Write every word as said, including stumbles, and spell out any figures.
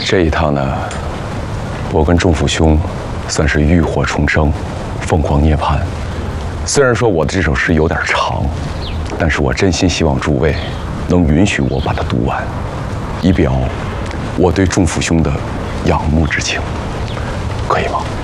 这一趟呢，我跟仲甫兄算是浴火重生，凤凰涅槃。虽然说我的这首诗有点长，但是我真心希望诸位能允许我把它读完，以表我对仲甫兄的仰慕之情，可以吗？